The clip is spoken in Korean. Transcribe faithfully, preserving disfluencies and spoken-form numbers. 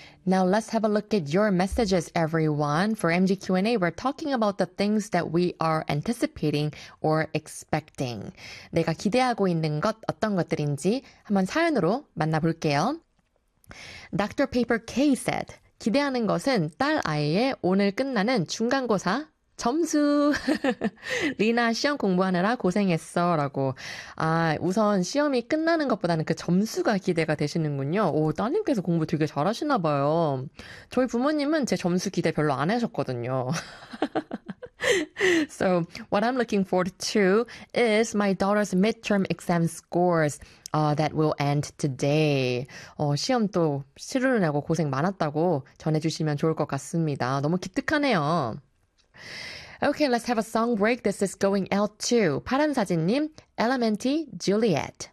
Now let's have a look at your messages, everyone. For M G Q and A, we're talking about the things that we are anticipating or expecting. 내가 기대하고 있는 것 어떤 것들인지 한번 사연으로 만나볼게요. Doctor Paper K said, 기대하는 것은 딸 아이의 오늘 끝나는 중간고사 점수. 리나 시험 공부하느라 고생했어 라고. 아, 우선 시험이 끝나는 것보다는 그 점수가 기대가 되시는군요. 오, 따님께서 공부 되게 잘하시나 봐요. 저희 부모님은 제 점수 기대 별로 안 하셨거든요. So what I'm looking forward to is my daughter's midterm exam scores uh, that will end today. 어, 시험 또 치르느라고 내고 고생 많았다고 전해주시면 좋을 것 같습니다. 너무 기특하네요. Okay, let's have a song break. This is going out to 파란사진님, Elementy, Juliet.